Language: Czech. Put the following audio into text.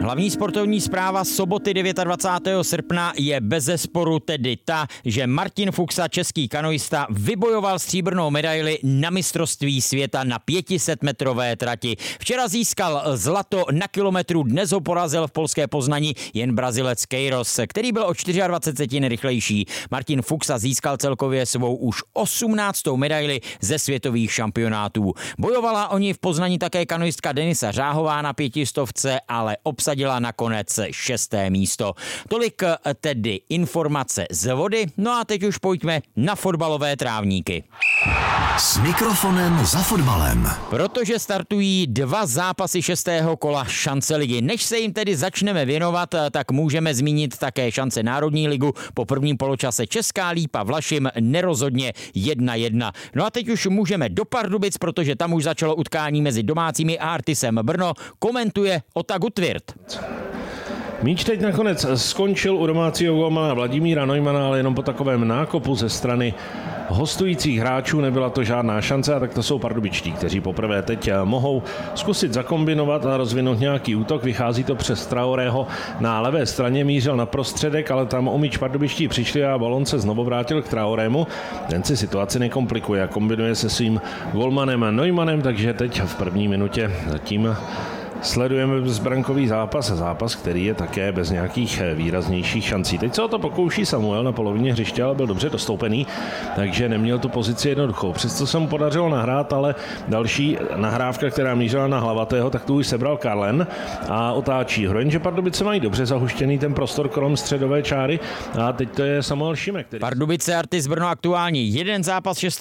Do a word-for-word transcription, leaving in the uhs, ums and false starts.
Hlavní sportovní zpráva soboty dvacátého devátého srpna je bezesporu tedy ta, že Martin Fuxa, český kanoista, vybojoval stříbrnou medaili na mistrovství světa na pětisetmetrové trati. Včera získal zlato na kilometru, dnes ho porazil v polské Poznani jen Brazilec Queiroz, který byl o dvacet čtyři setin rychlejší. Martin Fuxa získal celkově svou už osmnáctou medaili ze světových šampionátů. Bojovala o ní v Poznani také kanoistka Denisa Řáhová na pětistovce, ale obsadila nakonec šesté místo. Tolik tedy informace z vody, no a teď už pojďme na fotbalové trávníky. S mikrofonem za fotbalem. Protože startují dva zápasy šestého kola šance ligy. Než se jim tedy začneme věnovat, tak můžeme zmínit také šance Národní ligu. Po prvním poločase Česká Lípa Vlašim nerozhodně jedna jedna. No a teď už můžeme do Pardubic, protože tam už začalo utkání mezi domácími a Artisem Brno. Komentuje Ota Gutwirth. Míč teď nakonec skončil u domácího golmana Vladimíra Neumana, ale jenom po takovém nákopu ze strany hostujících hráčů. Nebyla to žádná šance a tak to jsou pardubičtí, kteří poprvé teď mohou zkusit zakombinovat a rozvinout nějaký útok. Vychází to přes Traorého na levé straně, mířil na prostředek, ale tam o míč pardubičtí přišli a balon se znovu vrátil k Traorému. Ten si situaci nekomplikuje a kombinuje se svým golmanem Neumannem, takže teď v první minutě zatím sledujeme bezbrankový zápas a zápas, který je také bez nějakých výraznějších šancí. Teď se o to pokouší Samuel na polovině hřiště, ale byl dobře dostoupený, takže neměl tu pozici jednoduchou. Přesto se mu podařilo nahrát, ale další nahrávka, která mířila na Hlavatého, tak tu už sebral Karlen a otáčí ho. Jenže Pardubice mají dobře zahuštěný ten prostor kolem středové čáry a teď to je Samuel Šimek. Který... Pardubice Artis Brno aktuálně jeden zápas šestého